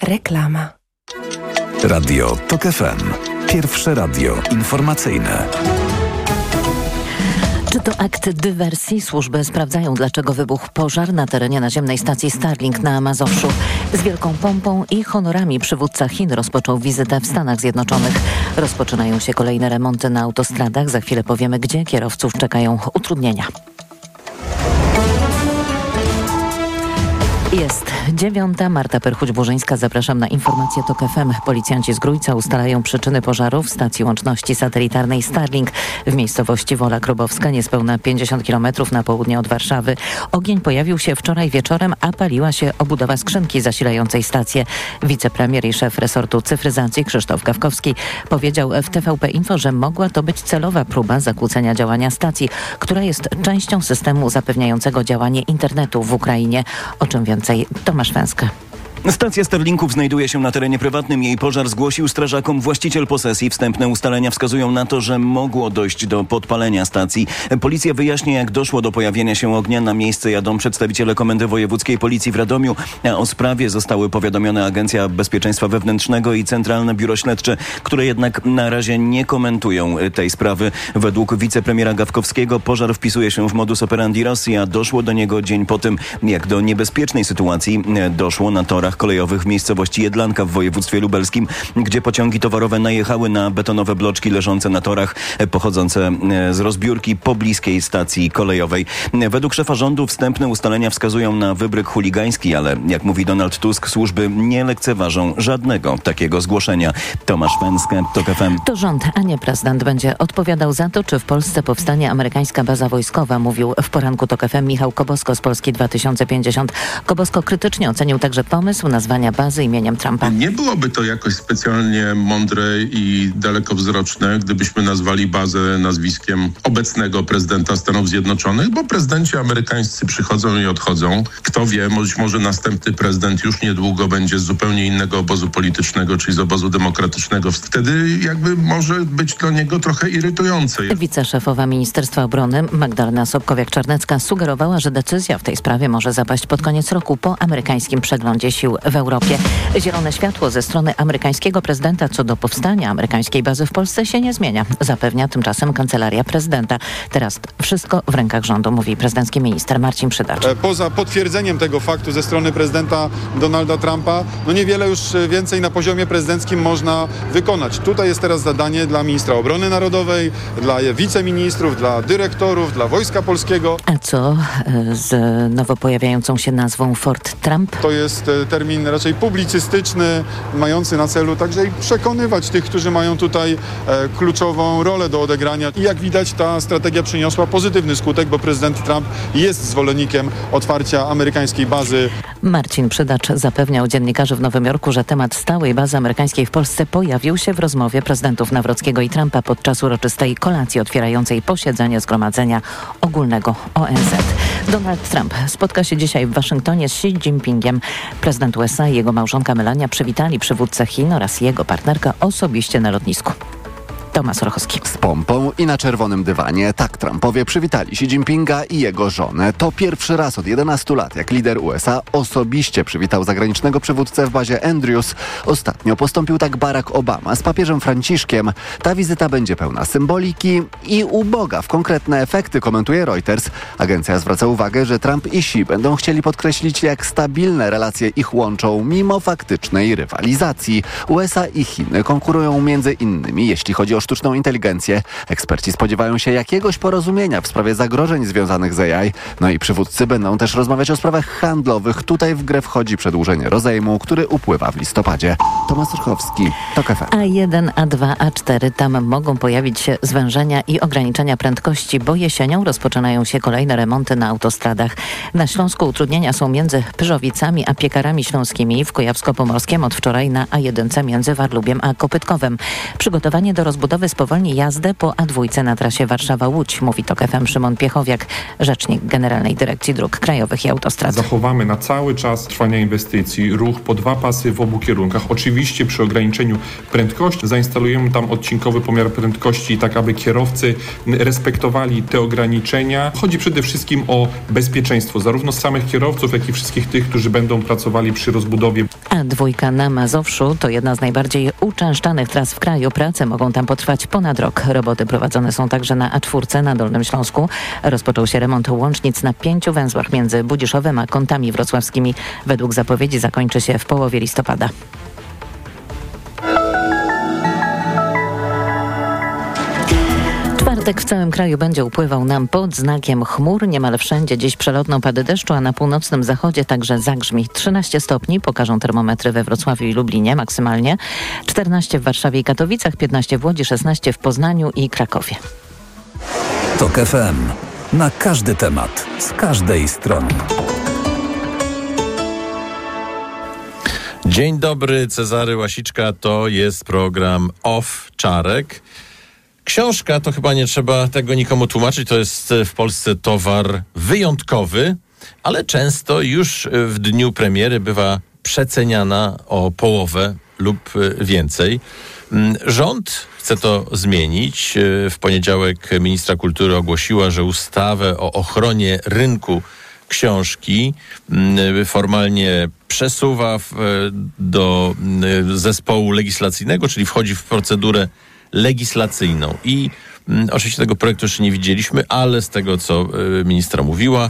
Reklama. Radio TOK FM. Pierwsze radio informacyjne. Czy to akt dywersji? Służby sprawdzają, dlaczego wybuchł pożar na terenie naziemnej stacji Starlink na Mazowszu. Z wielką pompą i honorami przywódca Chin rozpoczął wizytę w Stanach Zjednoczonych. Rozpoczynają się kolejne remonty na autostradach. Za chwilę powiemy, gdzie kierowców czekają utrudnienia. Jest 9. Marta Perchuć-Burzyńska. Zapraszam na informację TOK FM. Policjanci z Grójca ustalają przyczyny pożaru w stacji łączności satelitarnej Starlink w miejscowości Wola Krobowska, niespełna 50 km na południe od Warszawy. Ogień pojawił się wczoraj wieczorem, a paliła się obudowa skrzynki zasilającej stację. Wicepremier i szef resortu cyfryzacji Krzysztof Gawkowski powiedział w TVP Info, że mogła to być celowa próba zakłócenia działania stacji, która jest częścią systemu zapewniającego działanie internetu w Ukrainie. O czym więcej Tomasz Węska. Stacja Starlinków znajduje się na terenie prywatnym. Jej pożar zgłosił strażakom właściciel posesji. Wstępne ustalenia wskazują na to, że mogło dojść do podpalenia stacji. Policja wyjaśnia, jak doszło do pojawienia się ognia. Na miejsce jadą przedstawiciele Komendy Wojewódzkiej Policji w Radomiu. O sprawie zostały powiadomione Agencja Bezpieczeństwa Wewnętrznego i Centralne Biuro Śledcze, które jednak na razie nie komentują tej sprawy. Według wicepremiera Gawkowskiego pożar wpisuje się w modus operandi Rosji, a doszło do niego dzień po tym, jak do niebezpiecznej sytuacji doszło na torach kolejowych w miejscowości Jedlanka w województwie lubelskim, gdzie pociągi towarowe najechały na betonowe bloczki leżące na torach, pochodzące z rozbiórki pobliskiej stacji kolejowej. Według szefa rządu wstępne ustalenia wskazują na wybryk chuligański, ale jak mówi Donald Tusk, służby nie lekceważą żadnego takiego zgłoszenia. Tomasz Węska, TOK FM. To rząd, a nie prezydent będzie odpowiadał za to, czy w Polsce powstanie amerykańska baza wojskowa, mówił w poranku TOK FM Michał Kobosko z Polski 2050. Kobosko krytycznie ocenił także pomysł nazwania bazy imieniem Trumpa. Nie byłoby to jakoś specjalnie mądre i dalekowzroczne, gdybyśmy nazwali bazę nazwiskiem obecnego prezydenta Stanów Zjednoczonych, bo prezydenci amerykańscy przychodzą i odchodzą. Kto wie, być może następny prezydent już niedługo będzie z zupełnie innego obozu politycznego, czyli z obozu demokratycznego. Wtedy jakby może być dla niego trochę irytujące. Wiceszefowa Ministerstwa Obrony Magdalena Sobkowiak-Czarnecka sugerowała, że decyzja w tej sprawie może zapaść pod koniec roku po amerykańskim przeglądzie sił w Europie. Zielone światło ze strony amerykańskiego prezydenta co do powstania amerykańskiej bazy w Polsce się nie zmienia. Zapewnia tymczasem Kancelaria Prezydenta. Teraz wszystko w rękach rządu, mówi prezydencki minister Marcin Przydacz. Poza potwierdzeniem tego faktu ze strony prezydenta Donalda Trumpa, niewiele już więcej na poziomie prezydenckim można wykonać. Tutaj jest teraz zadanie dla ministra obrony narodowej, dla wiceministrów, dla dyrektorów, dla Wojska Polskiego. A co z nowo pojawiającą się nazwą Fort Trump? To jest termin raczej publicystyczny, mający na celu także i przekonywać tych, którzy mają tutaj kluczową rolę do odegrania. I jak widać, ta strategia przyniosła pozytywny skutek, bo prezydent Trump jest zwolennikiem otwarcia amerykańskiej bazy. Marcin Przydacz zapewniał dziennikarzy w Nowym Jorku, że temat stałej bazy amerykańskiej w Polsce pojawił się w rozmowie prezydentów Nawrockiego i Trumpa podczas uroczystej kolacji otwierającej posiedzenie Zgromadzenia Ogólnego ONZ. Donald Trump spotka się dzisiaj w Waszyngtonie z Xi Jinpingiem. Prezydent USA i jego małżonka Melania przywitali przywódcę Chin oraz jego partnerkę osobiście na lotnisku. Tomasz Rochowski. Z pompą i na czerwonym dywanie tak Trumpowie przywitali Xi Jinpinga i jego żonę. To pierwszy raz od 11 lat, jak lider USA osobiście przywitał zagranicznego przywódcę w bazie Andrews. Ostatnio postąpił tak Barack Obama z papieżem Franciszkiem. Ta wizyta będzie pełna symboliki i uboga w konkretne efekty, komentuje Reuters. Agencja zwraca uwagę, że Trump i Xi będą chcieli podkreślić, jak stabilne relacje ich łączą mimo faktycznej rywalizacji. USA i Chiny konkurują między innymi, jeśli chodzi o sztuczną inteligencję. Eksperci spodziewają się jakiegoś porozumienia w sprawie zagrożeń związanych z AI. I przywódcy będą też rozmawiać o sprawach handlowych. Tutaj w grę wchodzi przedłużenie rozejmu, który upływa w listopadzie. Tomasz Ruchowski, TOK FM. A1, A2, A4. Tam mogą pojawić się zwężenia i ograniczenia prędkości, bo jesienią rozpoczynają się kolejne remonty na autostradach. Na Śląsku utrudnienia są między Pyrzowicami a Piekarami Śląskimi. W Kujawsko-Pomorskiem od wczoraj na A1 między Warlubiem a Kopytkowem. Przygotowanie do rozbudowy powiatowy spowolni jazdę po A2 na trasie Warszawa-Łódź, mówi TOK FM Szymon Piechowiak, rzecznik Generalnej Dyrekcji Dróg Krajowych i Autostrad. Zachowamy na cały czas trwania inwestycji ruch po 2 pasy w obu kierunkach. Oczywiście przy ograniczeniu prędkości zainstalujemy tam odcinkowy pomiar prędkości, tak aby kierowcy respektowali te ograniczenia. Chodzi przede wszystkim o bezpieczeństwo zarówno samych kierowców, jak i wszystkich tych, którzy będą pracowali przy rozbudowie. A2 na Mazowszu to jedna z najbardziej uczęszczanych tras w kraju. Prace mogą tam potrwać ponad rok. Roboty prowadzone są także na A4 na Dolnym Śląsku. Rozpoczął się remont łącznic na 5 węzłach między Budziszowem a Kątami Wrocławskimi. Według zapowiedzi zakończy się w połowie listopada. Czwartek w całym kraju będzie upływał nam pod znakiem chmur. Niemal wszędzie dziś przelotne opady deszczu, a na północnym zachodzie także zagrzmi. 13 stopni pokażą termometry we Wrocławiu i Lublinie maksymalnie. 14 w Warszawie i Katowicach, 15 w Łodzi, 16 w Poznaniu i Krakowie. TOK FM. Na każdy temat, z każdej strony. Dzień dobry, Cezary Łasiczka, to jest program Owczarek. Książka, to chyba nie trzeba tego nikomu tłumaczyć, to jest w Polsce towar wyjątkowy, ale często już w dniu premiery bywa przeceniana o połowę lub więcej. Rząd chce to zmienić. W poniedziałek ministra kultury ogłosiła, że ustawę o ochronie rynku książki formalnie przesuwa do zespołu legislacyjnego, czyli wchodzi w procedurę legislacyjną. I oczywiście tego projektu jeszcze nie widzieliśmy, ale z tego, co ministra mówiła,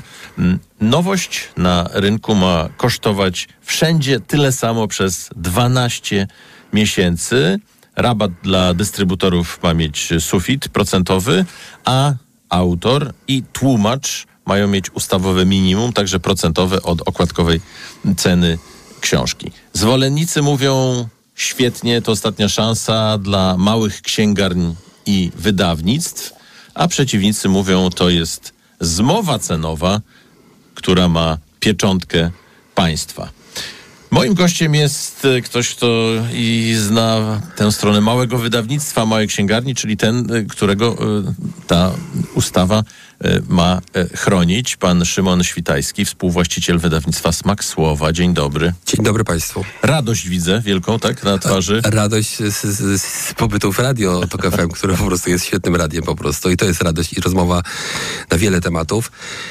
nowość na rynku ma kosztować wszędzie tyle samo przez 12 miesięcy. Rabat dla dystrybutorów ma mieć sufit procentowy, a autor i tłumacz mają mieć ustawowe minimum, także procentowe od okładkowej ceny książki. Zwolennicy mówią: świetnie, to ostatnia szansa dla małych księgarni i wydawnictw, a przeciwnicy mówią, to jest zmowa cenowa, która ma pieczątkę państwa. Moim gościem jest ktoś, kto i zna tę stronę małego wydawnictwa, małej księgarni, czyli ten, którego ta ustawa ma chronić. Pan Szymon Świtajski, współwłaściciel wydawnictwa Smak Słowa. Dzień dobry. Dzień dobry Państwu. Radość widzę wielką, tak, na twarzy. Radość z pobytu w radio TOK FM, które po prostu jest świetnym radiem po prostu. I to jest radość i rozmowa na wiele tematów.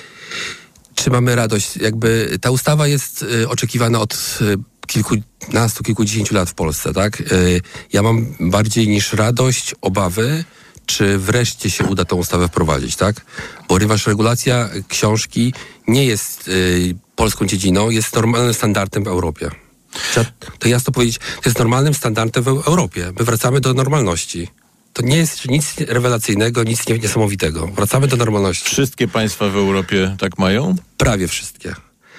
Czy mamy radość? Jakby ta ustawa jest oczekiwana od kilkudziesięciu lat w Polsce, tak? Ja mam bardziej niż radość, obawy, czy wreszcie się uda tą ustawę wprowadzić, tak? Ponieważ regulacja książki nie jest polską dziedziną, jest normalnym standardem w Europie. Trzeba to jasno powiedzieć, to jest normalnym standardem w Europie. My wracamy do normalności. To nie jest nic rewelacyjnego, nic niesamowitego. Wracamy do normalności. Wszystkie państwa w Europie tak mają? Prawie wszystkie.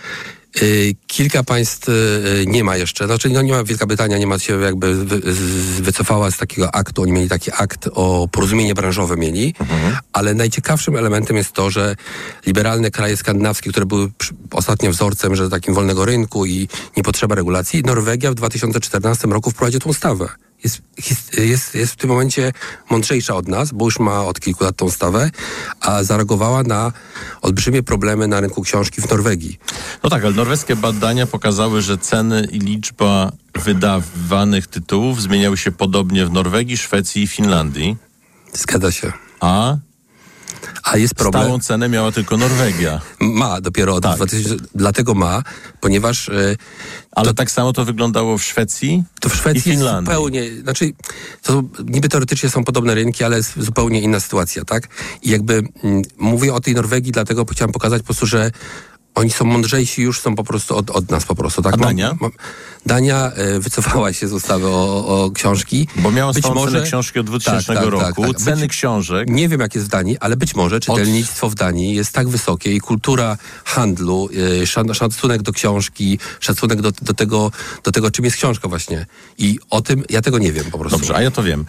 Kilka państw nie ma jeszcze. Znaczy, nie ma, Wielka Brytania nie ma się jakby wycofała z takiego aktu. Oni mieli taki akt o porozumienie branżowe mieli, ale najciekawszym elementem jest to, że liberalne kraje skandynawskie, które były ostatnio wzorcem, że takim wolnego rynku i nie potrzeba regulacji, Norwegia w 2014 roku wprowadziła tę ustawę. Jest w tym momencie mądrzejsza od nas, bo już ma od kilku lat tą ustawę, a zareagowała na olbrzymie problemy na rynku książki w Norwegii. No tak, ale norweskie badania pokazały, że ceny i liczba wydawanych tytułów zmieniały się podobnie w Norwegii, Szwecji i Finlandii. Zgadza się. A jest problem. Stałą cenę miała tylko Norwegia. Ma dopiero od 2000, dlatego ma, ponieważ... Ale tak samo to wyglądało w Szwecji to w Szwecji i Finlandii. Jest zupełnie, znaczy to niby teoretycznie są podobne rynki, ale jest zupełnie inna sytuacja, tak? I jakby mówię o tej Norwegii, dlatego chciałem pokazać po prostu, że oni są mądrzejsi, już są po prostu od nas po prostu, tak? A Dania? Dania wycofała się z ustawy o książki. Bo miała stałą cenę książki od 2000 roku. Tak. Ceny książek. Nie wiem, jak jest w Danii, ale być może czytelnictwo w Danii jest tak wysokie i kultura handlu, szacunek do książki, szacunek do tego, czym jest książka właśnie. I o tym, ja tego nie wiem po prostu. Dobrze, a ja to wiem.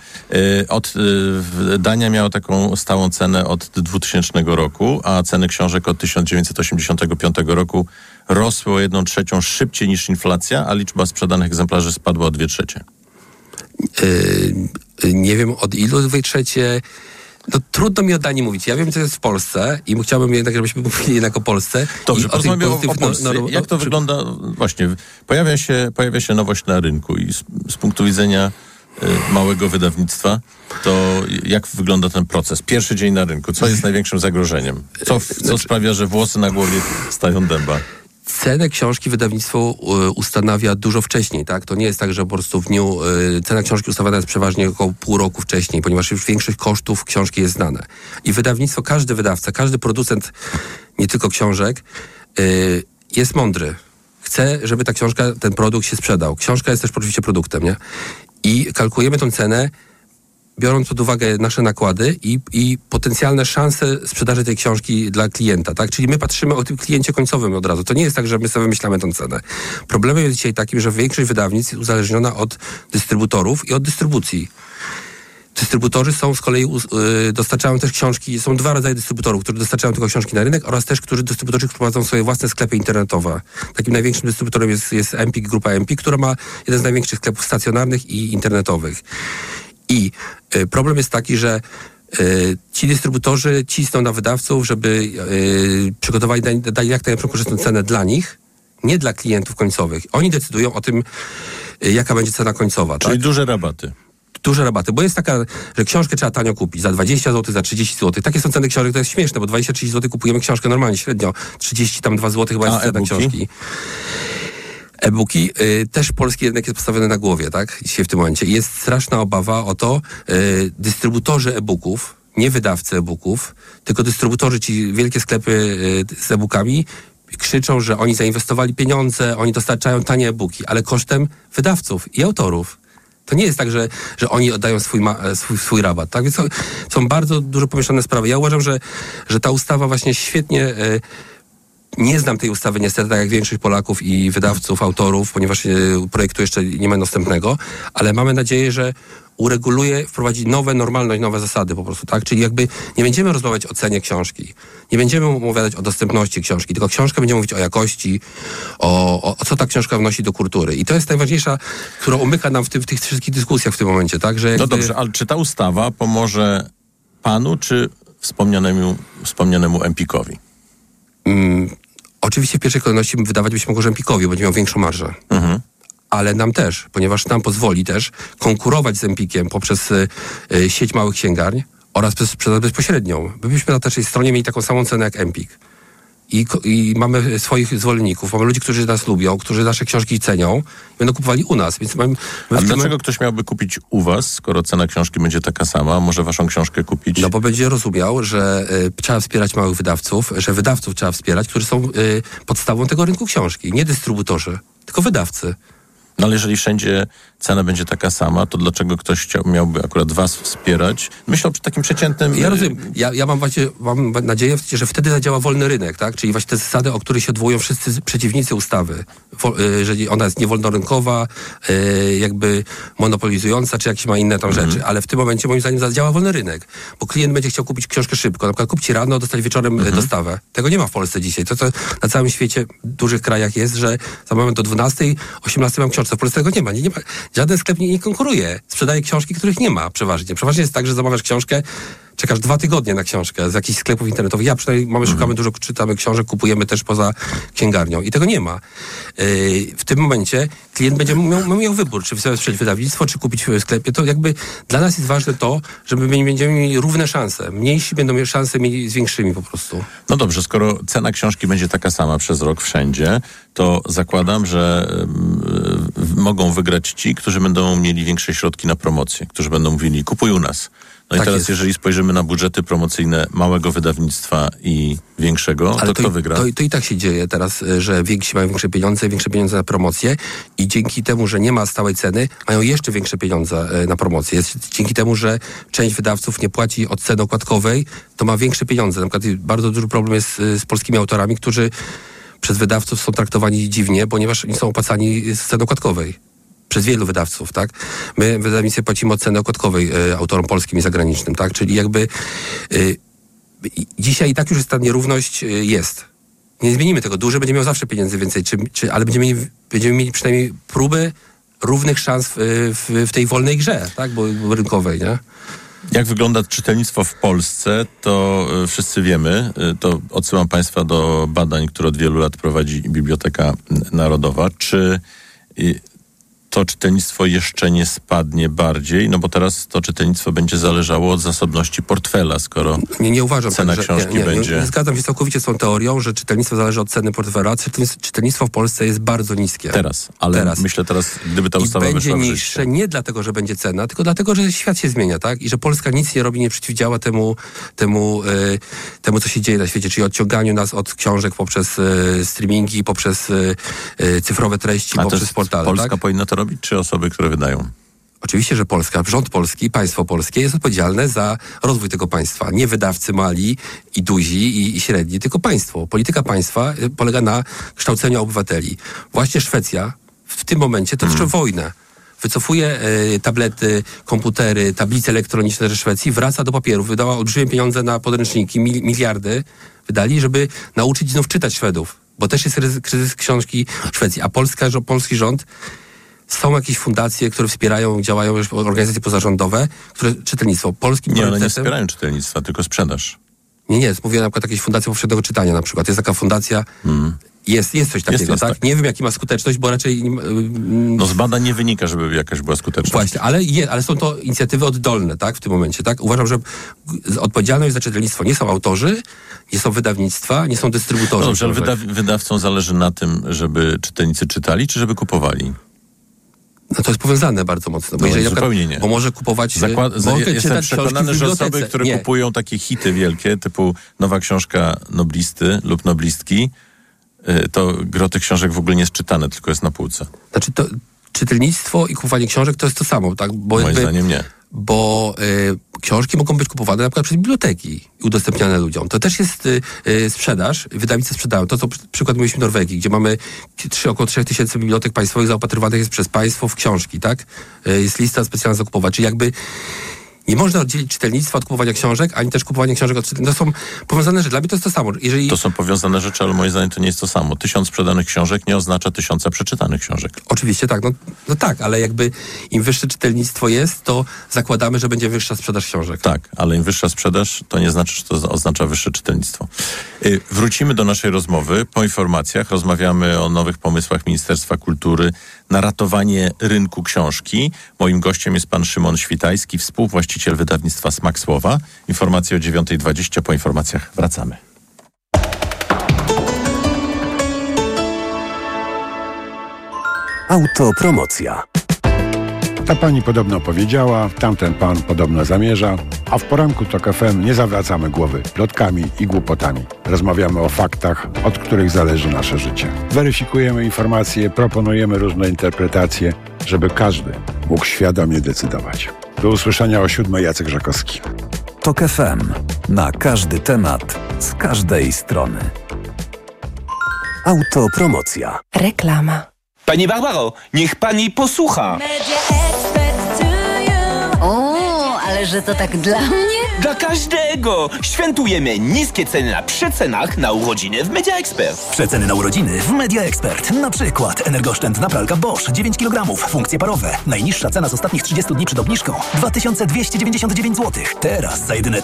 Dania miała taką stałą cenę od 2000 roku, a ceny książek od 1985 roku rosły o 1/3 szybciej niż inflacja, a liczba sprzedanych egzemplarzy spadła o 2/3. Nie wiem od ilu wytrzecie. No trudno mi o Danii mówić. Ja wiem, co jest w Polsce i chciałbym jednak, żebyśmy mówili jednak o Polsce. Dobrze, porozmawiamy o Polsce. Jak to wygląda? Właśnie, pojawia się nowość na rynku i z punktu widzenia małego wydawnictwa, to jak wygląda ten proces? Pierwszy dzień na rynku. Co jest największym zagrożeniem? Co sprawia, że włosy na głowie stają dęba? Cenę książki wydawnictwo ustanawia dużo wcześniej, tak? To nie jest tak, że po prostu w dniu cena książki ustawiana jest przeważnie około pół roku wcześniej, ponieważ już większość kosztów książki jest znane. I wydawnictwo, każdy wydawca, każdy producent, nie tylko książek, jest mądry. Chce, żeby ta książka, ten produkt się sprzedał. Książka jest też oczywiście produktem, nie? I kalkulujemy tą cenę, biorąc pod uwagę nasze nakłady i potencjalne szanse sprzedaży tej książki dla klienta, tak? Czyli my patrzymy o tym kliencie końcowym od razu. To nie jest tak, że my sobie wymyślamy tę cenę. Problemem jest dzisiaj takim, że większość wydawnictw jest uzależniona od dystrybutorów i od dystrybucji. Dystrybutorzy są z kolei, dostarczają też książki, są dwa rodzaje dystrybutorów, którzy dostarczają tylko książki na rynek oraz też dystrybutorzy prowadzą swoje własne sklepy internetowe. Takim największym dystrybutorem jest Empik, grupa Empik, która ma jeden z największych sklepów stacjonarnych i internetowych. I problem jest taki, że ci dystrybutorzy cisną na wydawców, żeby przygotowali, dali jak najlepszą korzystną cenę dla nich, nie dla klientów końcowych. Oni decydują o tym, jaka będzie cena końcowa. Czyli tak? duże rabaty. Duże rabaty, bo jest taka, że książkę trzeba tanio kupić, za 20 zł, za 30 zł. Takie są ceny książek, to jest śmieszne, bo 20-30 zł kupujemy książkę normalnie, średnio 32 zł chyba jest cena książki. E-booki, też polski rynek jest postawiony na głowie, tak? Dzisiaj w tym momencie. Jest straszna obawa o to, dystrybutorzy e-booków, nie wydawcy e-booków, tylko dystrybutorzy, ci wielkie sklepy z e-bookami krzyczą, że oni zainwestowali pieniądze, oni dostarczają tanie e-booki, ale kosztem wydawców i autorów. To nie jest tak, że oni oddają swój rabat, tak? Więc są bardzo dużo pomieszane sprawy. Ja uważam, że ta ustawa właśnie świetnie... Nie znam tej ustawy niestety, tak jak większość Polaków i wydawców, autorów, ponieważ projektu jeszcze nie ma dostępnego, ale mamy nadzieję, że ureguluje, wprowadzi nowe zasady po prostu, tak? Czyli jakby nie będziemy rozmawiać o cenie książki, nie będziemy opowiadać o dostępności książki, tylko książka będzie mówić o jakości, o co ta książka wnosi do kultury. I to jest najważniejsza, która umyka nam w tych wszystkich dyskusjach w tym momencie, tak? Że jakby... No dobrze, ale czy ta ustawa pomoże panu, czy wspomnianemu Empikowi? Oczywiście w pierwszej kolejności wydawać byśmy mogli Empikowi, bo będzie miał większą marżę. Ale nam też, ponieważ nam pozwoli też konkurować z Empikiem poprzez sieć małych księgarni oraz przez sprzedaż bezpośrednią. My byśmy na naszej stronie mieli taką samą cenę jak Empik. I mamy swoich zwolenników, mamy ludzi, którzy nas lubią, którzy nasze książki cenią i będą kupowali u nas. Więc dlaczego ktoś miałby kupić u was, skoro cena książki będzie taka sama? Może waszą książkę kupić? No bo będzie rozumiał, że trzeba wspierać małych wydawców, że wydawców trzeba wspierać, którzy są podstawą tego rynku książki. Nie dystrybutorzy, tylko wydawcy. No ale jeżeli wszędzie cena będzie taka sama, to dlaczego ktoś miałby akurat was wspierać? Myślę o takim przeciętnym... Ja rozumiem. Ja mam nadzieję, że wtedy zadziała wolny rynek, tak? Czyli właśnie te zasady, o których się odwołują wszyscy przeciwnicy ustawy. Że ona jest niewolnorynkowa, jakby monopolizująca, czy jakieś ma inne tam rzeczy. Ale w tym momencie moim zdaniem zadziała wolny rynek. Bo klient będzie chciał kupić książkę szybko. Na przykład kupić rano, dostać wieczorem dostawę. Tego nie ma w Polsce dzisiaj. To na całym świecie, w dużych krajach jest, że za moment do 12, 18 mam książkę. W Polsce tego nie ma. Nie ma. Żaden sklep nie konkuruje. Sprzedaje książki, których nie ma przeważnie. Przeważnie jest tak, że zamawiasz książkę, czekasz 2 tygodnie na książkę z jakichś sklepów internetowych. Ja przynajmniej szukamy dużo, czytamy książek, kupujemy też poza księgarnią. I tego nie ma. W tym momencie klient będzie miał wybór, czy wesprzeć wydawnictwo, czy kupić w sklepie. To jakby dla nas jest ważne to, żeby my będziemy mieli równe szanse. Mniejsi będą mieli szanse mieli z większymi po prostu. No dobrze, skoro cena książki będzie taka sama przez rok wszędzie, to zakładam, że mogą wygrać ci, którzy będą mieli większe środki na promocję, którzy będą mówili, kupuj u nas. No tak i teraz, jeżeli spojrzymy na budżety promocyjne małego wydawnictwa i większego, to kto wygra? To i tak się dzieje teraz, że więksi mają większe pieniądze na promocję i dzięki temu, że nie ma stałej ceny, mają jeszcze większe pieniądze na promocję. Dzięki temu, że część wydawców nie płaci od ceny okładkowej, to ma większe pieniądze. Na przykład bardzo duży problem jest z polskimi autorami, którzy przez wydawców są traktowani dziwnie, ponieważ nie są opłacani z ceny okładkowej. Przez wielu wydawców, tak? My w wydawnictwie płacimy od ceny okładkowej autorom polskim i zagranicznym, tak? Czyli jakby dzisiaj i tak już jest ta nierówność jest. Nie zmienimy tego. Duży będzie miał zawsze pieniędzy więcej, ale będziemy mieli przynajmniej próby równych szans w tej wolnej grze, tak, bo rynkowej, nie? Jak wygląda czytelnictwo w Polsce, to wszyscy wiemy. To odsyłam Państwa do badań, które od wielu lat prowadzi Biblioteka Narodowa. Czy to czytelnictwo jeszcze nie spadnie bardziej? No bo teraz to czytelnictwo będzie zależało od zasobności portfela, skoro nie uważam cena tak, książki będzie... Nie zgadzam się całkowicie z tą teorią, że czytelnictwo zależy od ceny portfela. Czytelnictwo w Polsce jest bardzo niskie. Myślę teraz, gdyby ta ustawa będzie weszła w życie. niższe nie dlatego, że będzie cena, tylko dlatego, że świat się zmienia, tak? I że Polska nic nie robi, nie przeciwdziała temu, co się dzieje na świecie, czyli odciąganiu nas od książek poprzez streamingi, poprzez cyfrowe treści, poprzez portale. Polska tak? powinna to robić, czy osoby, które wydają? Oczywiście, że Polska, rząd polski, państwo polskie jest odpowiedzialne za rozwój tego państwa. Nie wydawcy mali i duzi i średni, tylko państwo. Polityka państwa polega na kształceniu obywateli. Właśnie Szwecja w tym momencie toczy wojnę. Wycofuje tablety, komputery, tablice elektroniczne ze Szwecji, wraca do papieru, wydała olbrzymie pieniądze na podręczniki, miliardy wydali, żeby nauczyć znów czytać Szwedów. Bo też jest kryzys książki w Szwecji. A polski rząd, są jakieś fundacje, które wspierają, działają już organizacje pozarządowe, które czytelnictwo. Polskim nie, one nie wspierają czytelnictwa, tylko sprzedaż. Nie, mówię na przykład jakieś fundacje powszechnego czytania na przykład. Jest taka fundacja, jest coś takiego, tak? Nie wiem, jaki ma skuteczność, bo raczej... No z badań nie wynika, żeby jakaś była skuteczność. Właśnie, ale są to inicjatywy oddolne, tak? W tym momencie, tak? Uważam, że odpowiedzialność za czytelnictwo nie są autorzy, nie są wydawnictwa, nie są dystrybutorzy. No dobrze, ale wydawcom zależy na tym, żeby czytelnicy czytali, czy żeby kupowali? No to jest powiązane bardzo mocno. Bo jeżeli zupełnie nie. Bo może kupować... Jestem przekonany, że osoby, które kupują takie hity wielkie, typu nowa książka noblisty lub noblistki, to gro tych książek w ogóle nie jest czytane, tylko jest na półce. Znaczy to czytelnictwo i kupowanie książek to jest to samo, tak? Moim zdaniem nie. Bo książki mogą być kupowane na przykład przez biblioteki i udostępniane ludziom. To też jest sprzedaż, wydawnictwa sprzedają. To, co przykład mieliśmy w Norwegii, gdzie mamy około 3000 bibliotek państwowych zaopatrywanych jest przez państwo w książki, tak? Jest lista specjalna zakupowa. Czyli jakby nie można oddzielić czytelnictwa od kupowania książek, ani też kupowania książek od czytelnictwa. To są powiązane rzeczy. Dla mnie to jest to samo. To są powiązane rzeczy, ale moim zdaniem to nie jest to samo. 1000 sprzedanych książek nie oznacza 1000 przeczytanych książek. Oczywiście tak. No tak, ale jakby im wyższe czytelnictwo jest, to zakładamy, że będzie wyższa sprzedaż książek. Tak, ale im wyższa sprzedaż, to nie znaczy, że to oznacza wyższe czytelnictwo. Wrócimy do naszej rozmowy. Po informacjach rozmawiamy o nowych pomysłach Ministerstwa Kultury na ratowanie rynku książki. Moim gościem jest pan Szymon Świtajski, współwłaściciel wydawnictwa Smak Słowa. Informacje o 9:20. Po informacjach wracamy. Autopromocja. Ta pani podobno powiedziała, tamten pan podobno zamierza, a w poranku TOK FM nie zawracamy głowy plotkami i głupotami. Rozmawiamy o faktach, od których zależy nasze życie. Weryfikujemy informacje, proponujemy różne interpretacje, żeby każdy mógł świadomie decydować. Do usłyszenia o 7:00. Jacek Żakowski. TOK FM. Na każdy temat, z każdej strony. Autopromocja. Reklama. Pani Barbaro, niech pani posłucha. O, ale że to tak dla mnie? Dla każdego! Świętujemy niskie ceny na przecenach na urodziny w Media Expert. Przeceny na urodziny w Media Expert. Na przykład energooszczędna pralka Bosch 9 kg, funkcje parowe. Najniższa cena z ostatnich 30 dni przed obniżką 2299 zł. Teraz za jedyne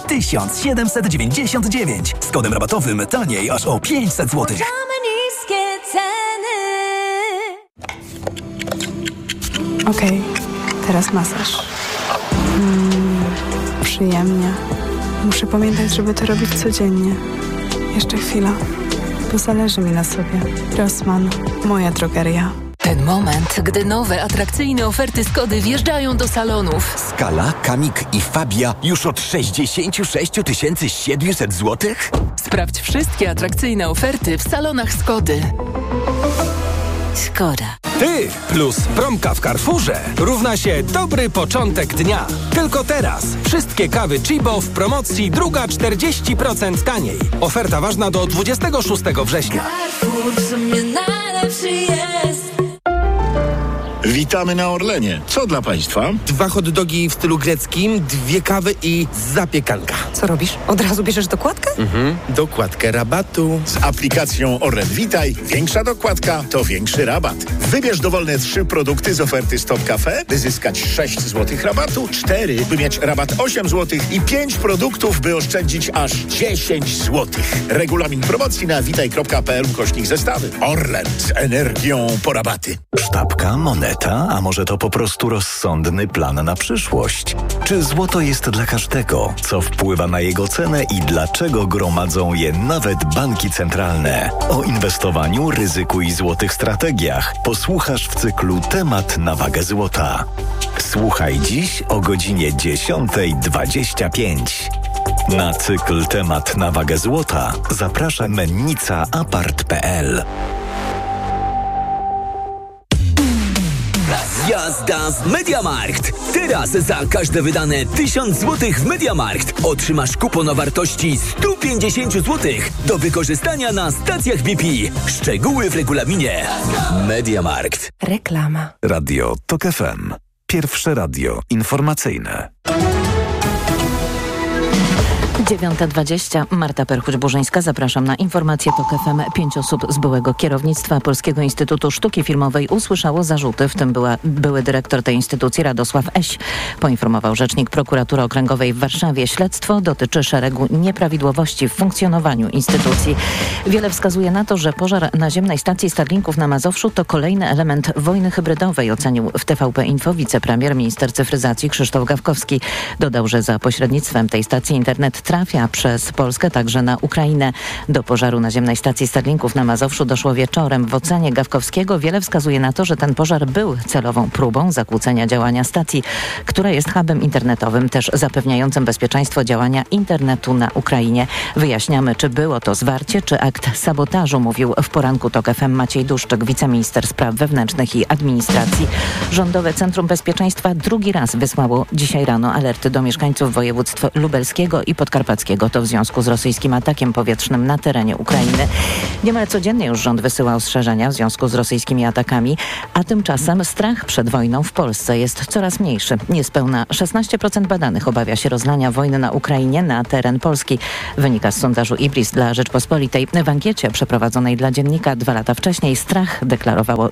1799. Z kodem rabatowym taniej aż o 500 zł. Niskie ceny. Okej, teraz masaż. Przyjemnie. Muszę pamiętać, żeby to robić codziennie. Jeszcze chwila, bo zależy mi na sobie. Rossmann, moja drogeria. Ten moment, gdy nowe, atrakcyjne oferty Skody wjeżdżają do salonów. Skala, Kamik i Fabia już od 66 700 zł? Sprawdź wszystkie atrakcyjne oferty w salonach Skody. Skoda. Ty plus promka w Carrefourze równa się dobry początek dnia. Tylko teraz wszystkie kawy Chibo w promocji druga 40% taniej. Oferta ważna do 26 września. Carrefour w sumie najlepszy jest. Witamy na Orlenie. Co dla Państwa? 2 hot dogi w stylu greckim, 2 kawy i zapiekanka. Co robisz? Od razu bierzesz dokładkę? Dokładkę rabatu. Z aplikacją Orlen Witaj większa dokładka to większy rabat. Wybierz dowolne 3 produkty z oferty Stop Cafe, by zyskać 6 zł rabatu, 4, by mieć rabat 8 zł i 5 produktów, by oszczędzić aż 10 zł. Regulamin promocji na witaj.pl/zestawy. Orlen z energią po rabaty. Sztabka, moneta, a może to po prostu rozsądny plan na przyszłość? Czy złoto jest dla każdego? Co wpływa na jego cenę i dlaczego gromadzą je nawet banki centralne? O inwestowaniu, ryzyku i złotych strategiach posłuchasz w cyklu Temat na wagę złota. Słuchaj dziś o godzinie 10:25. Na cykl Temat na wagę złota zaprasza mennica apart.pl. Jazda z MediaMarkt! Teraz za każde wydane 1000 zł w MediaMarkt otrzymasz kupon o wartości 150 zł do wykorzystania na stacjach BP. Szczegóły w regulaminie. MediaMarkt. Reklama. Radio TOK FM. Pierwsze radio informacyjne. 9:20. Marta Perchuć-Burzyńska. Zapraszam na informację TOK FM. 5 osób z byłego kierownictwa Polskiego Instytutu Sztuki Filmowej usłyszało zarzuty, w tym były dyrektor tej instytucji Radosław Eś. Poinformował rzecznik Prokuratury Okręgowej w Warszawie. Śledztwo dotyczy szeregu nieprawidłowości w funkcjonowaniu instytucji. Wiele wskazuje na to, że pożar naziemnej stacji Starlinków na Mazowszu to kolejny element wojny hybrydowej, ocenił w TVP Info wicepremier, minister cyfryzacji Krzysztof Gawkowski. Dodał, że za pośrednictwem tej stacji internet trafia przez Polskę także na Ukrainę. Do pożaru naziemnej stacji Starlinków na Mazowszu doszło wieczorem. W ocenie Gawkowskiego wiele wskazuje na to, że ten pożar był celową próbą zakłócenia działania stacji, która jest hubem internetowym, też zapewniającym bezpieczeństwo działania internetu na Ukrainie. Wyjaśniamy, czy było to zwarcie, czy akt sabotażu, mówił w poranku TOK FM Maciej Duszczyk, wiceminister spraw wewnętrznych i administracji. Rządowe Centrum Bezpieczeństwa drugi raz wysłało dzisiaj rano alerty do mieszkańców województw lubelskiego i podkarpackiego. To w związku z rosyjskim atakiem powietrznym na terenie Ukrainy. Niemal codziennie już rząd wysyła ostrzeżenia w związku z rosyjskimi atakami, a tymczasem strach przed wojną w Polsce jest coraz mniejszy. Niespełna 16% badanych obawia się rozlania wojny na Ukrainie na teren Polski. Wynika z sondażu IBRIS dla Rzeczpospolitej. W ankiecie przeprowadzonej dla Dziennika 2 lata wcześniej strach deklarowało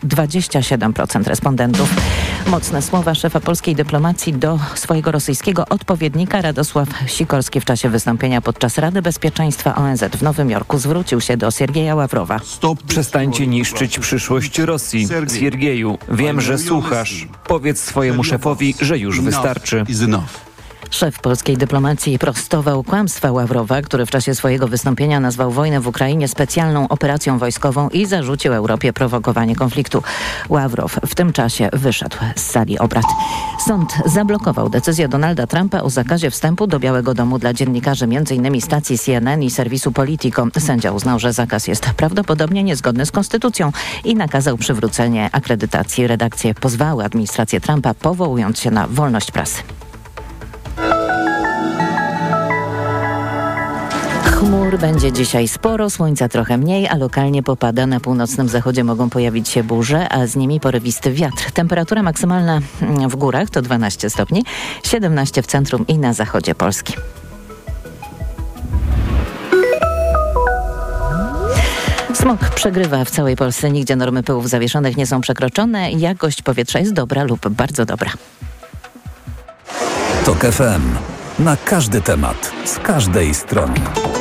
27% respondentów. Mocne słowa szefa polskiej dyplomacji do swojego rosyjskiego odpowiednika. Radosław Sikorski w czasie wystąpienia podczas Rady Bezpieczeństwa ONZ w Nowym Jorku zwrócił się do Siergieja Ławrowa. Przestańcie niszczyć przyszłość Rosji. Siergieju, wiem, że słuchasz. Powiedz swojemu szefowi, że już wystarczy. Szef polskiej dyplomacji prostował kłamstwa Ławrowa, który w czasie swojego wystąpienia nazwał wojnę w Ukrainie specjalną operacją wojskową i zarzucił Europie prowokowanie konfliktu. Ławrow w tym czasie wyszedł z sali obrad. Sąd zablokował decyzję Donalda Trumpa o zakazie wstępu do Białego Domu dla dziennikarzy m.in. stacji CNN i serwisu Politico. Sędzia uznał, że zakaz jest prawdopodobnie niezgodny z konstytucją i nakazał przywrócenie akredytacji. Redakcje pozwały administrację Trumpa, powołując się na wolność prasy. Chmur będzie dzisiaj sporo, słońca trochę mniej, a lokalnie popada. Na północnym zachodzie mogą pojawić się burze, a z nimi porywisty wiatr. Temperatura maksymalna w górach to 12 stopni, 17 w centrum i na zachodzie Polski. Smog przegrywa w całej Polsce. Nigdzie normy pyłów zawieszonych nie są przekroczone. Jakość powietrza jest dobra lub bardzo dobra. TOK FM. Na każdy temat, z każdej strony.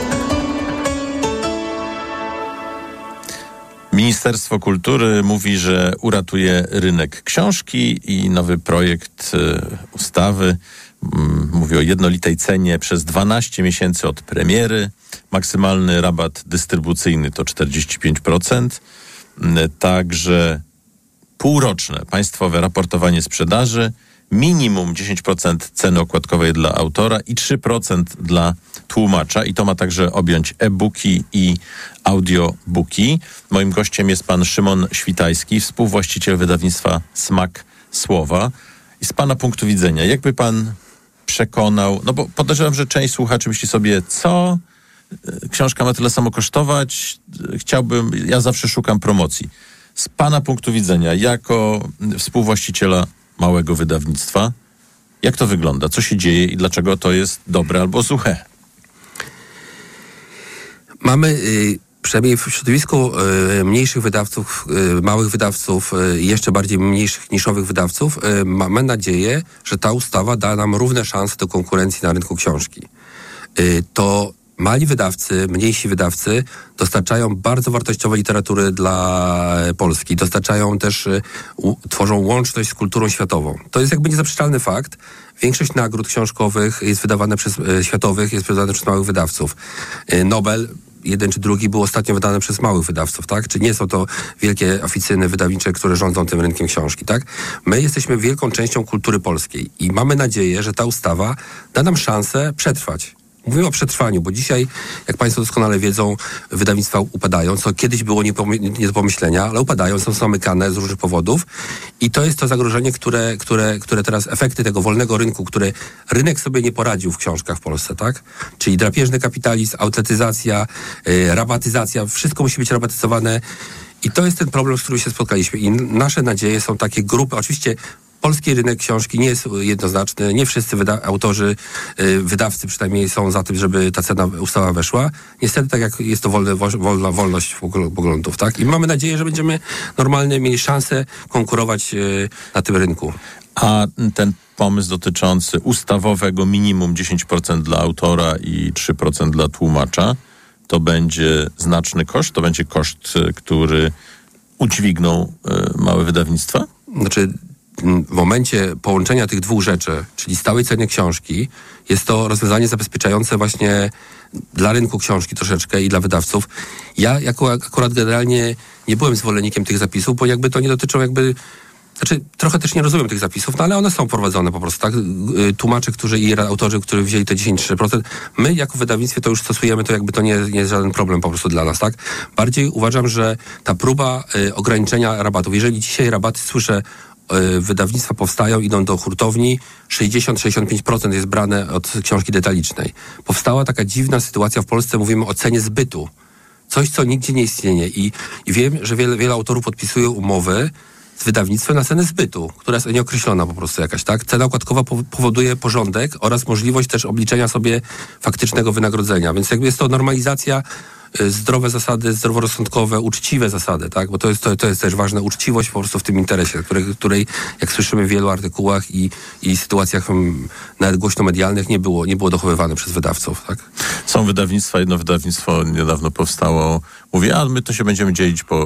Ministerstwo Kultury mówi, że uratuje rynek książki i nowy projekt ustawy mówi o jednolitej cenie przez 12 miesięcy od premiery. Maksymalny rabat dystrybucyjny to 45%. Także półroczne państwowe raportowanie sprzedaży, minimum 10% ceny okładkowej dla autora i 3% dla tłumacza. I to ma także objąć e-booki i audiobooki. Moim gościem jest pan Szymon Świtajski, współwłaściciel wydawnictwa Smak Słowa. I z pana punktu widzenia, jakby pan przekonał, no bo podejrzewam, że część słuchaczy myśli sobie, co? Książka ma tyle samo kosztować? Ja zawsze szukam promocji. z pana punktu widzenia, jako współwłaściciela małego wydawnictwa, jak to wygląda? Co się dzieje i dlaczego to jest dobre albo złe? Mamy przynajmniej w środowisku mniejszych wydawców, małych wydawców i jeszcze bardziej mniejszych, niszowych wydawców, mamy nadzieję, że ta ustawa da nam równe szanse do konkurencji na rynku książki. To mali wydawcy, mniejsi wydawcy dostarczają bardzo wartościowej literatury dla Polski. Dostarczają też, tworzą łączność z kulturą światową. To jest jakby niezaprzeczalny fakt. Większość nagród książkowych jest wydawane światowych jest wydawane przez małych wydawców. Nobel, jeden czy drugi, był ostatnio wydany przez małych wydawców, tak? Czy nie są to wielkie oficyny wydawnicze, które rządzą tym rynkiem książki, tak? My jesteśmy wielką częścią kultury polskiej i mamy nadzieję, że ta ustawa da nam szansę przetrwać. Mówimy o przetrwaniu, bo dzisiaj, jak państwo doskonale wiedzą, wydawnictwa upadają, co kiedyś było nie do pomyślenia, ale upadają, są zamykane z różnych powodów i to jest to zagrożenie, które teraz, efekty tego wolnego rynku, które rynek sobie nie poradził w książkach w Polsce, tak? Czyli drapieżny kapitalizm, automatyzacja, rabatyzacja, wszystko musi być rabatyzowane i to jest ten problem, z którym się spotkaliśmy i nasze nadzieje są takie grupy, oczywiście polski rynek książki nie jest jednoznaczny. Nie wszyscy autorzy, wydawcy przynajmniej są za tym, żeby ta ustawa weszła. Niestety tak jak jest to wolność poglądów, tak? I mamy nadzieję, że będziemy normalnie mieli szansę konkurować na tym rynku. A ten pomysł dotyczący ustawowego minimum 10% dla autora i 3% dla tłumacza, to będzie znaczny koszt? To będzie koszt, który udźwigną małe wydawnictwa? Znaczy, w momencie połączenia tych dwóch rzeczy, czyli stałej ceny książki, jest to rozwiązanie zabezpieczające właśnie dla rynku książki troszeczkę i dla wydawców. Ja akurat generalnie nie byłem zwolennikiem tych zapisów, bo jakby to nie dotyczą trochę też nie rozumiem tych zapisów, no ale one są prowadzone po prostu, tak? Tłumacze, i autorzy, którzy wzięli te 10-3%, my jako wydawnictwie to już stosujemy, to jakby to nie jest żaden problem po prostu dla nas, tak? Bardziej uważam, że ta próba ograniczenia rabatów, jeżeli dzisiaj rabaty słyszę, wydawnictwa powstają, idą do hurtowni, 60-65% jest brane od książki detalicznej. Powstała taka dziwna sytuacja w Polsce, mówimy o cenie zbytu. Coś, co nigdzie nie istnieje. I wiem, że wiele autorów podpisuje umowy z wydawnictwem na cenę zbytu, która jest nieokreślona po prostu jakaś, tak? Cena okładkowa powoduje porządek oraz możliwość też obliczenia sobie faktycznego wynagrodzenia. Więc jakby jest to normalizacja, zdrowe zasady, zdroworozsądkowe, uczciwe zasady, tak? Bo to jest też ważna uczciwość po prostu w tym interesie, której jak słyszymy w wielu artykułach i sytuacjach nawet głośno medialnych nie było dochowywane przez wydawców, tak? Są wydawnictwa, jedno wydawnictwo niedawno powstało, mówi, a my to się będziemy dzielić po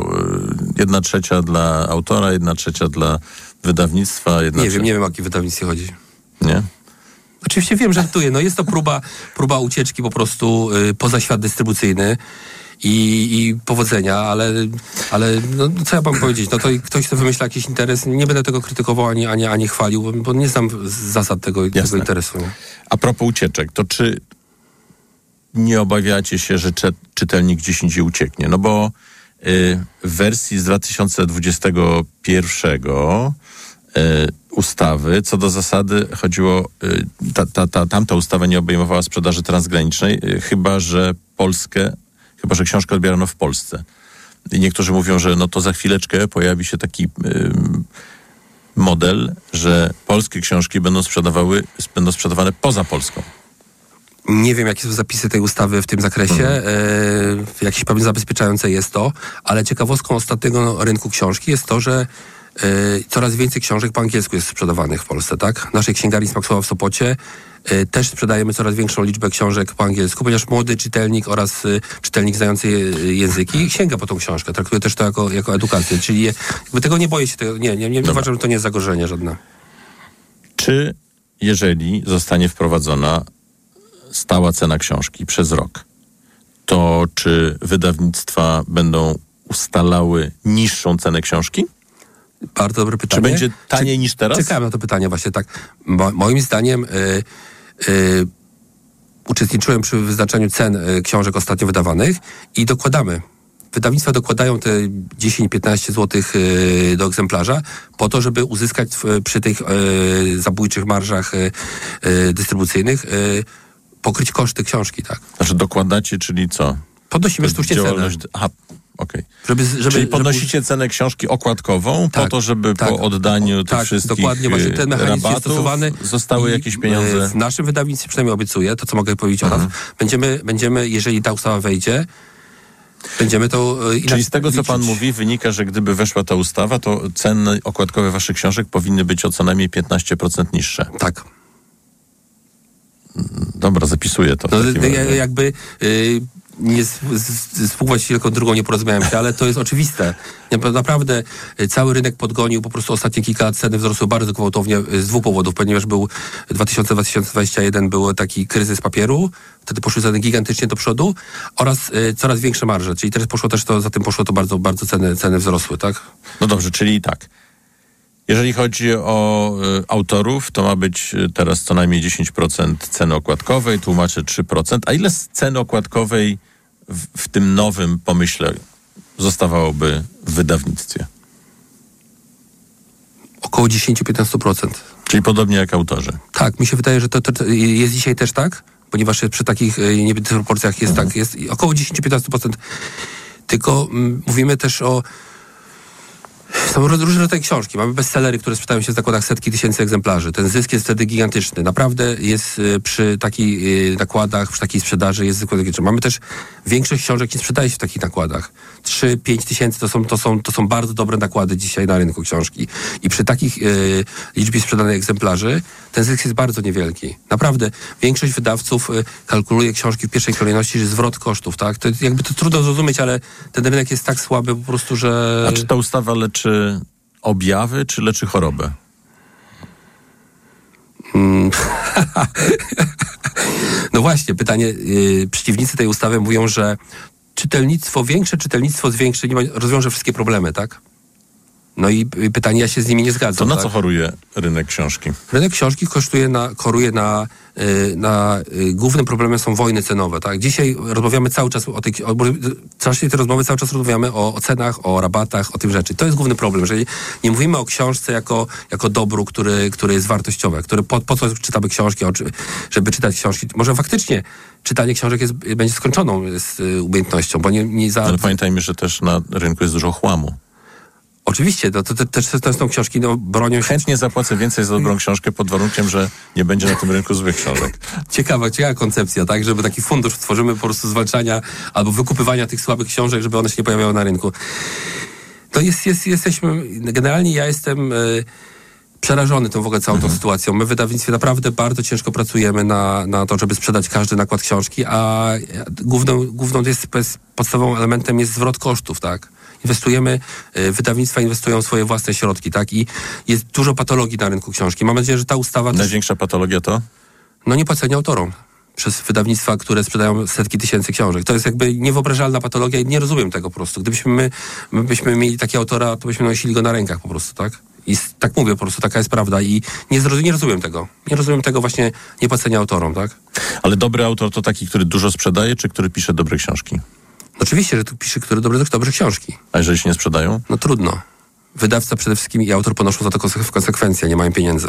1/3 dla autora, 1/3 dla wydawnictwa. Nie wiem o jakie wydawnictwie chodzi. Nie? Oczywiście wiem, żartuję. No jest to próba ucieczki po prostu poza świat dystrybucyjny i powodzenia, ale no, co ja mam powiedzieć? No to ktoś, kto wymyśla jakiś interes, nie będę tego krytykował ani chwalił, bo nie znam zasad tego interesu. A propos ucieczek, to czy nie obawiacie się, że czytelnik gdzieś indziej ucieknie? No bo w wersji z 2021 ustawy, co do zasady chodziło, tamta ustawa nie obejmowała sprzedaży transgranicznej, chyba że książkę odbierano w Polsce. I niektórzy mówią, że no to za chwileczkę pojawi się taki model, że polskie książki będą sprzedawane poza Polską. Nie wiem, jakie są zapisy tej ustawy w tym zakresie. Jakieś pewnie zabezpieczające jest to, ale ciekawostką ostatniego rynku książki jest to, że coraz więcej książek po angielsku jest sprzedawanych w Polsce, tak? W naszej księgarni Smaksłowa w Sopocie też sprzedajemy coraz większą liczbę książek po angielsku, ponieważ młody czytelnik oraz czytelnik znający języki sięga po tą książkę. Traktuje też to jako edukację. Czyli jakby tego nie boję się, nie uważam, że to nie jest zagrożenie żadne. Czy jeżeli zostanie wprowadzona stała cena książki przez rok, to czy wydawnictwa będą ustalały niższą cenę książki? Bardzo dobre pytanie. Czy będzie taniej niż teraz? Czekałem na to pytanie właśnie tak. Moim zdaniem uczestniczyłem przy wyznaczaniu cen książek ostatnio wydawanych i dokładamy. Wydawnictwa dokładają te 10-15 zł do egzemplarza po to, żeby uzyskać przy tych zabójczych marżach dystrybucyjnych pokryć koszty książki, tak. Znaczy dokładacie, czyli co? Podnosimy sztucznie cenę. Okej. Czyli podnosicie cenę książki okładkową po to, żeby po oddaniu tych wszystkich dokładnie, właśnie ten mechanizm jest stosowany. Zostały jakieś pieniądze. W naszym wydawnictwie, przynajmniej obiecuję, to co mogę powiedzieć o nas, będziemy, jeżeli ta ustawa wejdzie, będziemy to... Czyli z tego, co pan mówi, wynika, że gdyby weszła ta ustawa, to ceny okładkowe waszych książek powinny być o co najmniej 15% niższe. Tak. Dobra, zapisuję to. Nie z współwłaścicielką drugą nie porozmawiałem się, ale to jest oczywiste. Naprawdę cały rynek podgonił, po prostu ostatnie kilka lat ceny wzrosły bardzo gwałtownie z dwóch powodów, ponieważ był 2021 był taki kryzys papieru, wtedy poszły ceny gigantycznie do przodu oraz coraz większe marże, czyli teraz za tym poszło to bardzo, bardzo ceny wzrosły, tak? No dobrze, czyli tak. Jeżeli chodzi o autorów, to ma być teraz co najmniej 10% ceny okładkowej, tłumaczę 3%. A ile z ceny okładkowej w tym nowym pomyśle zostawałoby w wydawnictwie? Około 10-15%. Czyli podobnie jak autorzy. Tak, mi się wydaje, że to jest dzisiaj też tak, ponieważ przy takich niebitych proporcjach jest tak, jest około 10-15%. Tylko mówimy też o... Są różne rodzaje książki. Mamy bestsellery, które sprzedają się w zakładach setki tysięcy egzemplarzy. Ten zysk jest wtedy gigantyczny. Naprawdę jest przy takich nakładach, przy takiej sprzedaży jest zwykle gigantyczny. Mamy też większość książek nie sprzedaje się w takich nakładach. 3-5 tysięcy to są bardzo dobre nakłady dzisiaj na rynku książki. I przy takich liczbie sprzedanych egzemplarzy ten zysk jest bardzo niewielki. Naprawdę większość wydawców kalkuluje książki w pierwszej kolejności, że zwrot kosztów, tak? To jakby to trudno zrozumieć, ale ten rynek jest tak słaby po prostu, że... A czy ta ustawa leczy objawy, czy leczy chorobę? No właśnie, pytanie. Przeciwnicy tej ustawy mówią, że większe czytelnictwo rozwiąże wszystkie problemy, tak? No i pytanie, ja się z nimi nie zgadzam. To na tak? co choruje rynek książki? Rynek książki choruje na głównym problemem są wojny cenowe, tak? Dzisiaj rozmawiamy cały czas tej rozmowy cały czas rozmawiamy o cenach, o rabatach, o tym rzeczy. To jest główny problem, jeżeli nie mówimy o książce jako dobru, które jest wartościowe, po co czytamy książki, żeby czytać książki. Może faktycznie czytanie książek będzie skończoną umiejętnością, bo Ale pamiętajmy, że też na rynku jest dużo chłamu. Oczywiście, to też są książki, bronią się... Chętnie zapłacę więcej za dobrą książkę pod warunkiem, że nie będzie na tym rynku złych książek. Ciekawa koncepcja, tak? Żeby taki fundusz tworzymy po prostu zwalczania albo wykupywania tych słabych książek, żeby one się nie pojawiały na rynku. To jesteśmy... Generalnie ja jestem przerażony tą w ogóle całą tą sytuacją. My w wydawnictwie naprawdę bardzo ciężko pracujemy na to, żeby sprzedać każdy nakład książki, a główną podstawowym elementem jest zwrot kosztów, tak? Wydawnictwa inwestują swoje własne środki, tak? I jest dużo patologii na rynku książki. Mam nadzieję, że ta ustawa... Największa patologia to? Niepłacenie autorom przez wydawnictwa, które sprzedają setki tysięcy książek. To jest jakby niewyobrażalna patologia i nie rozumiem tego po prostu. Gdybyśmy byśmy mieli takiego autora, to byśmy nosili go na rękach po prostu, tak? I tak mówię po prostu, taka jest prawda i nie rozumiem tego. Nie rozumiem tego właśnie niepłacenia autorom, tak? Ale dobry autor to taki, który dużo sprzedaje, czy który pisze dobre książki? Oczywiście, że tu pisze, które dobre książki. A jeżeli się nie sprzedają? No trudno. Wydawca przede wszystkim i autor ponoszą za to konsekwencje, nie mają pieniędzy.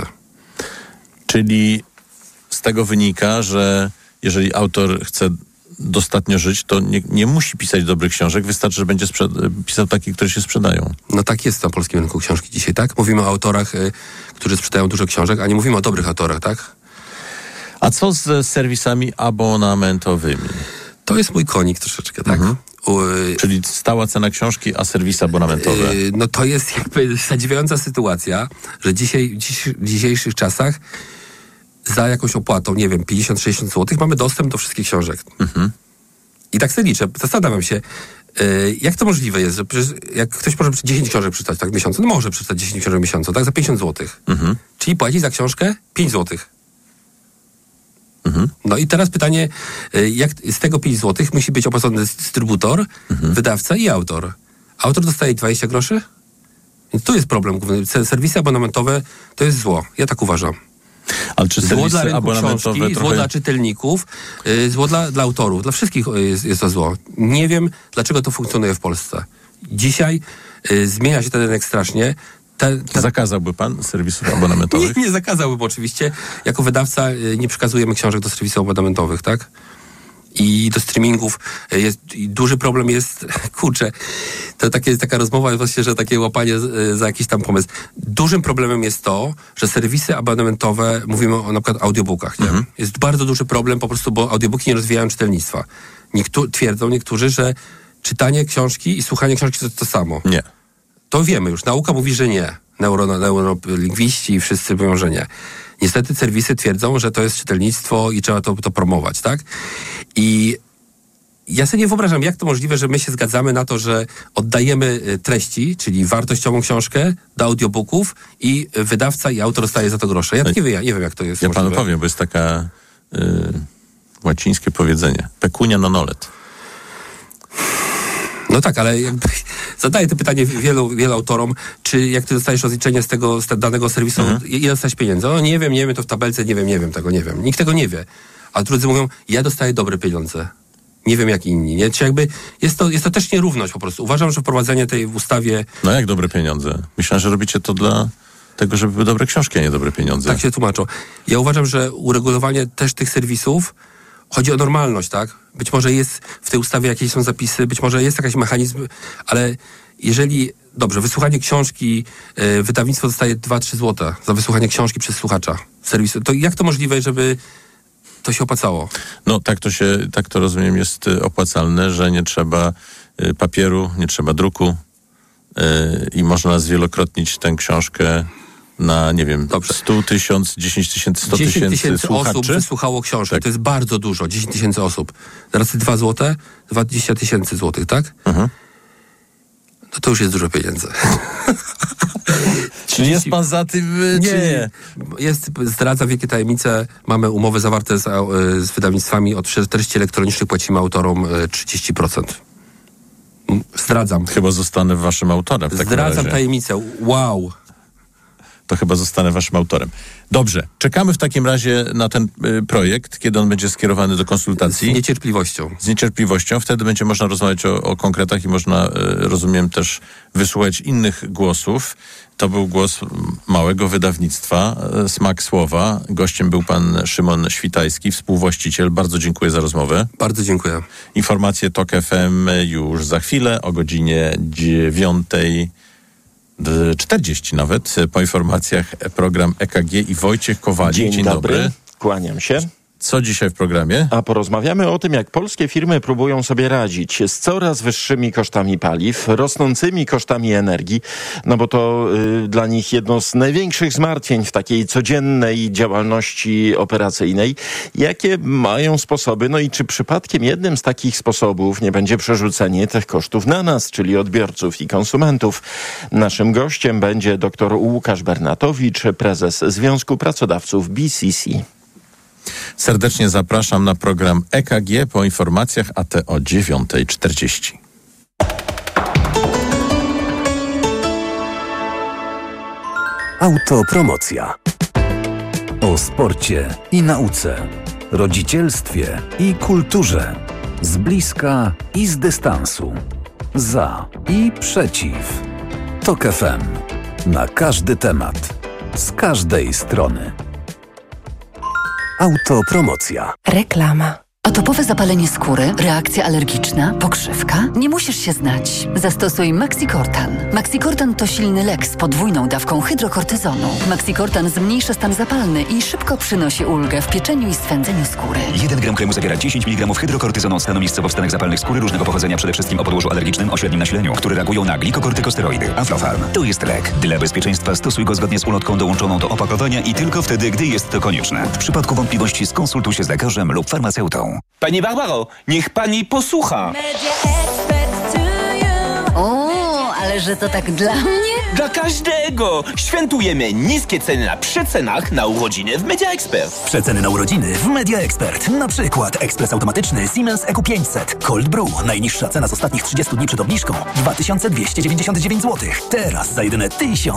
Czyli z tego wynika, że jeżeli autor chce dostatnio żyć, to nie musi pisać dobrych książek, wystarczy, że będzie pisał takie, które się sprzedają. No tak jest na polskim rynku książki dzisiaj, tak? Mówimy o autorach, którzy sprzedają dużo książek, a nie mówimy o dobrych autorach, tak? A co z serwisami abonamentowymi? To jest mój konik troszeczkę, tak? Czyli stała cena książki, a serwisy abonamentowe? No to jest jakby zadziwiająca sytuacja, że w dzisiejszych czasach za jakąś opłatą, nie wiem, 50-60 zł mamy dostęp do wszystkich książek. I tak sobie liczę, zastanawiam się, jak to możliwe jest, że przecież jak ktoś może 10 książek przeczytać tak w miesiącu, no może przeczytać 10 książek w miesiącu, tak, za 50 zł. Czyli płaci za książkę 5 zł. No i teraz pytanie, jak z tego 5 zł musi być opłacony dystrybutor, wydawca i autor. Autor dostaje 20 groszy? Więc tu jest problem główny. Serwisy abonamentowe to jest zło. Ja tak uważam. Ale czy zło dla rynku książki, trochę... zło dla czytelników, zło dla autorów. Dla wszystkich jest to zło. Nie wiem, dlaczego to funkcjonuje w Polsce. Dzisiaj zmienia się ten rynek strasznie. Zakazałby pan serwisów abonamentowych? Nie zakazałbym oczywiście. Jako wydawca nie przekazujemy książek do serwisów abonamentowych, tak? i do streamingów. I duży problem jest, kurczę, to taka rozmowa właśnie, że takie łapanie za jakiś tam pomysł. Dużym problemem jest to, że serwisy abonamentowe, mówimy o na przykład audiobookach, nie? Jest bardzo duży problem po prostu, bo audiobooki nie rozwijają czytelnictwa. Twierdzą niektórzy, że czytanie książki i słuchanie książki to samo. Nie. To wiemy już. Nauka mówi, że nie. Neurolingwiści i wszyscy mówią, że nie. Niestety serwisy twierdzą, że to jest czytelnictwo i trzeba to promować, tak? I ja sobie nie wyobrażam, jak to możliwe, że my się zgadzamy na to, że oddajemy treści, czyli wartościową książkę do audiobooków i wydawca i autor dostaje za to grosze. Ja nie wiem, jak to jest Ja możliwe. panu powiem, bo jest taka łacińskie powiedzenie. Pecunia non olet. No tak, ale jakby zadaję to pytanie wielu autorom, czy jak ty dostajesz rozliczenie z danego serwisu, ile dostajesz pieniędzy? O, nie wiem, to w tabelce, nie wiem tego. Nikt tego nie wie. A drudzy mówią, ja dostaję dobre pieniądze. Nie wiem jak inni, nie? Czy jakby jest to też nierówność po prostu. Uważam, że wprowadzenie tej w ustawie... No jak dobre pieniądze? Myślałem, że robicie to dla tego, żeby były dobre książki, a nie dobre pieniądze. Tak się tłumaczą. Ja uważam, że uregulowanie też tych serwisów chodzi o normalność, tak? Być może jest w tej ustawie jakieś są zapisy, być może jest jakiś mechanizm, ale jeżeli, dobrze, wysłuchanie książki, wydawnictwo dostaje 2-3 zł za wysłuchanie książki przez słuchacza serwisu, to jak to możliwe, żeby to się opłacało? No tak to rozumiem jest opłacalne, że nie trzeba papieru, nie trzeba druku i można zwielokrotnić tę książkę na, nie wiem, 100 000, 10 000, 100 000 słuchaczy. osób wysłuchało książkę. Tak. To jest bardzo dużo. 10 000 osób. Teraz 2 zł, 20 000 złotych, tak? No to już jest dużo pieniędzy. Czy jest pan za tym, czy nie? Zdradzam wielkie tajemnice. Mamy umowy zawarte z wydawnictwami. Od treści elektronicznych płacimy autorom 30%. Zdradzam. Chyba zostanę waszym autorem. Zdradzam tajemnicę. Wow. To chyba zostanę waszym autorem. Dobrze, czekamy w takim razie na ten projekt, kiedy on będzie skierowany do konsultacji. Z niecierpliwością. Z niecierpliwością. Wtedy będzie można rozmawiać o konkretach i można, rozumiem, też wysłuchać innych głosów. To był głos małego wydawnictwa, Smak Słowa. Gościem był pan Szymon Świtajski, współwłaściciel. Bardzo dziękuję za rozmowę. Bardzo dziękuję. Informacje TOK FM już za chwilę, o godzinie 9:40 nawet. Po informacjach program EKG i Wojciech Kowalik. Dzień dobry. Kłaniam się. Co dzisiaj w programie? A porozmawiamy o tym, jak polskie firmy próbują sobie radzić z coraz wyższymi kosztami paliw, rosnącymi kosztami energii, no bo to dla nich jedno z największych zmartwień w takiej codziennej działalności operacyjnej. Jakie mają sposoby, no i czy przypadkiem jednym z takich sposobów nie będzie przerzucenie tych kosztów na nas, czyli odbiorców i konsumentów? Naszym gościem będzie dr Łukasz Bernatowicz, prezes Związku Pracodawców BCC. Serdecznie zapraszam na program EKG po informacjach, a te o 9:40. Autopromocja. O sporcie i nauce, rodzicielstwie i kulturze, z bliska i z dystansu, za i przeciw. TOK FM. Na każdy temat, z każdej strony. Autopromocja. Reklama. Atopowe zapalenie skóry, reakcja alergiczna, pokrzywka? Nie musisz się znać. Zastosuj Maxicortan. Maxicortan to silny lek z podwójną dawką hydrokortyzonu. Maxicortan zmniejsza stan zapalny i szybko przynosi ulgę w pieczeniu i swędzeniu skóry. 1 gram kremu zawiera 10 mg hydrokortyzonu, stanu miejsce powstanek zapalnych skóry różnego pochodzenia, przede wszystkim o podłożu alergicznym o średnim nasileniu, które reagują na glikokortykosteroidy. Aflofarm. To jest lek. Dla bezpieczeństwa stosuj go zgodnie z ulotką dołączoną do opakowania i tylko wtedy, gdy jest to konieczne. W przypadku wątpliwości skonsultuj się z lekarzem lub farmaceutą. Pani Barbaro, niech pani posłucha. O, ale że to tak dla mnie? Dla każdego! Świętujemy niskie ceny na przecenach na urodziny w Media Expert. Przeceny na urodziny w Media Expert. Na przykład ekspres automatyczny Siemens EQ500 Cold Brew. Najniższa cena z ostatnich 30 dni przed obniżką 2299 zł. Teraz za jedyne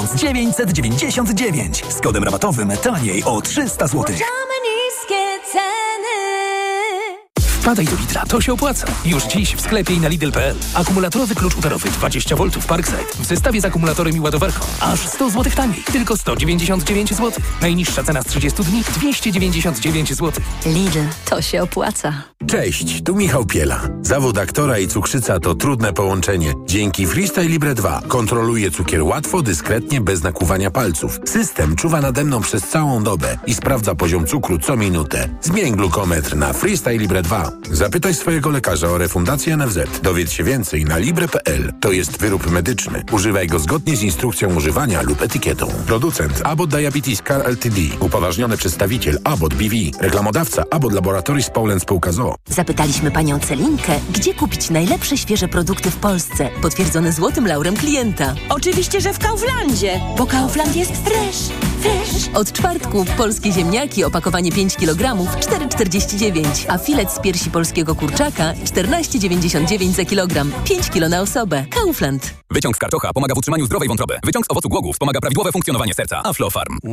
1999. Z kodem rabatowym taniej o 300 zł. niskie ceny. W Wpadaj do Lidla, to się opłaca. Już dziś w sklepie i na Lidl.pl. Akumulatorowy klucz udarowy 20 V Parkside w zestawie z akumulatorem i ładowarką. Aż 100 zł taniej. Tylko 199 zł. Najniższa cena z 30 dni 299 zł. Lidl, to się opłaca. Cześć, tu Michał Piela. Zawód aktora i cukrzyca to trudne połączenie. Dzięki Freestyle Libre 2 kontroluję cukier łatwo, dyskretnie, bez nakłuwania palców. System czuwa nade mną przez całą dobę i sprawdza poziom cukru co minutę. Zmień glukometr na Freestyle Libre 2. Zapytaj swojego lekarza o refundację NFZ. Dowiedz się więcej na libre.pl. To jest wyrób medyczny. Używaj go zgodnie z instrukcją używania lub etykietą. Producent Abbott Diabetes Care Ltd. Upoważniony przedstawiciel Abbott BV. Reklamodawca Abbott Laboratories Poland Spółka z o.o. Zapytaliśmy panią Celinkę, gdzie kupić najlepsze świeże produkty w Polsce, potwierdzone złotym laurem klienta. Oczywiście, że w Kauflandzie, bo Kaufland jest fresh. Od czwartku polskie ziemniaki, opakowanie 5 kg, 4,49, a filet z piersi polskiego kurczaka 14,99 za kilogram, 5 kg na osobę. Kaufland. Wyciąg z karczocha pomaga w utrzymaniu zdrowej wątroby. Wyciąg z owocu głogów wspomaga prawidłowe funkcjonowanie serca. Aflofarm.